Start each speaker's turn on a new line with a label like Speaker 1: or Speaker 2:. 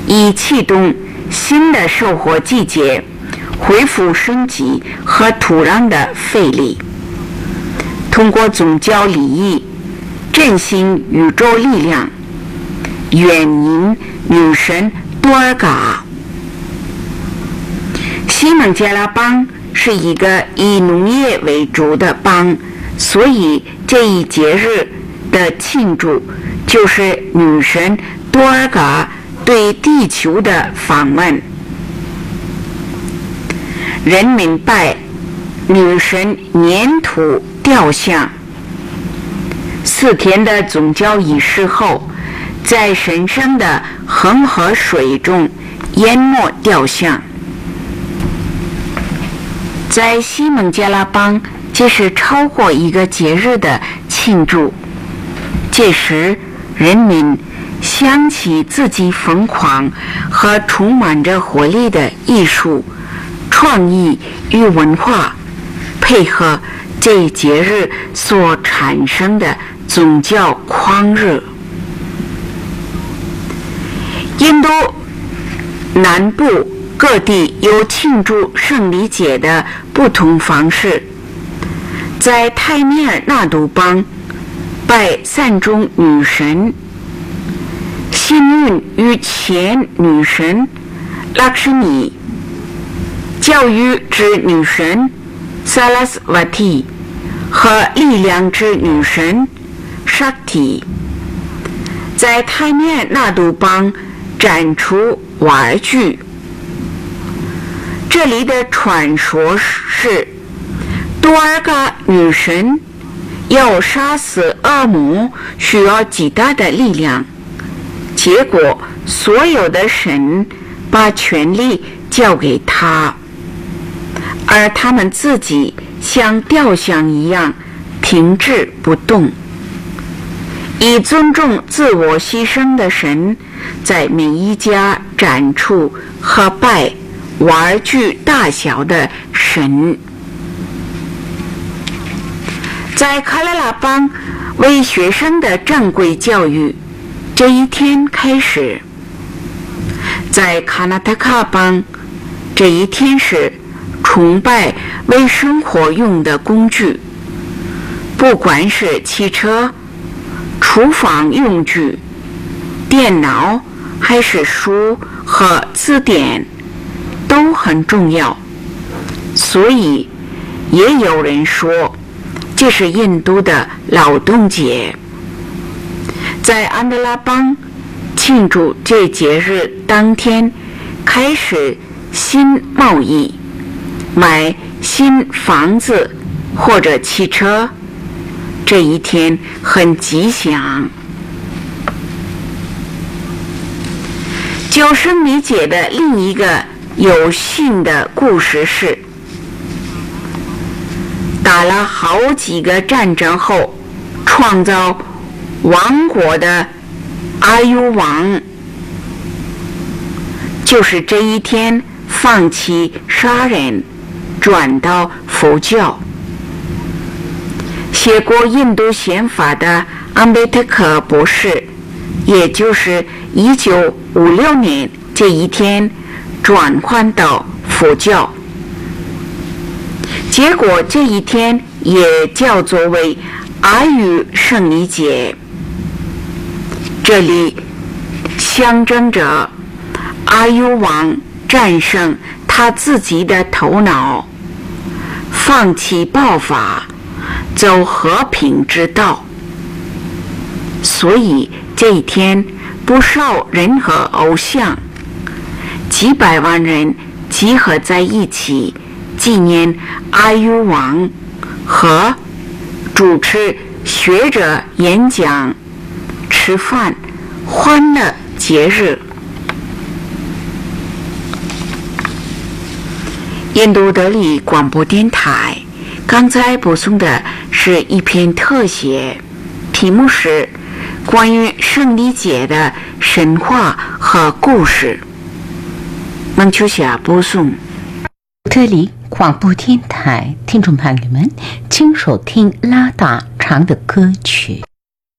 Speaker 1: 以启动新的收获季节，恢复生机和土壤的肥力。通过宗教礼仪振兴宇宙力量，援引女神多尔嘎。西孟加拉邦是一个以农业为主的邦，所以这一节日的庆祝就是女神多尔嘎对地球的访问。人民拜女神粘土雕像，4天的宗教仪式后，在神圣的恒河水中淹没雕像。在西孟加拉邦，这是超过一个节日的庆祝。届时，人民想起自己疯狂和充满着活力的艺术、创意与文化，配合这一节日所产生的宗教狂热。印度南部各地有庆祝圣历节的不同方式。在泰米尔纳杜邦拜3种女神：幸运与钱女神拉克什米，教育之女神萨拉斯瓦蒂和力量之女神沙提。在泰米尔纳杜邦展出玩具。这里的传说是多尔嘎女神要杀死恶魔需要极大的力量，结果所有的神把权力交给她，而他们自己像雕像一样停滞不动。以尊重自我牺牲的神，在每一家展出和拜玩具大小的神。在喀拉拉邦为学生的正规教育这一天开始。在卡纳塔卡邦，这一天是崇拜为生活用的工具，不管是汽车、厨房用具、电脑还是书和字典都很重要。所以也有人说这是印度的劳动节。在安德拉邦庆祝这节日当天开始新贸易，买新房子或者汽车，这一天很吉祥。圣历节的另一个有幸的故事是，打了好几个战争后创造王国的阿育王，就是这一天放弃杀人，转到佛教。写过印度宪法的安贝特克博士，也就是1956年这一天转换到佛教。结果这一天也叫做为阿育圣历节，这里象征着阿育王战胜他自己的头脑，放弃暴发，走和平之道。所以这一天不少人和偶像，几百万人集合在一起纪念阿育王和主持学者演讲、吃饭、欢乐节日。印度德里广播电台刚才播送的是一篇特写，题目是关于圣历节的神话和故事。孟秋霞播送。
Speaker 2: 德里广播电台听众朋友们，请收听拉达唱的歌曲。